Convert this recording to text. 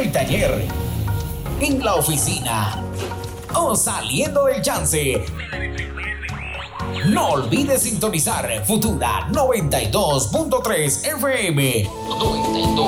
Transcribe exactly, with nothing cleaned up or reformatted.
el taller, en la oficina o saliendo del chance. No olvides sintonizar Futura noventa y dos punto tres F M. noventa y dos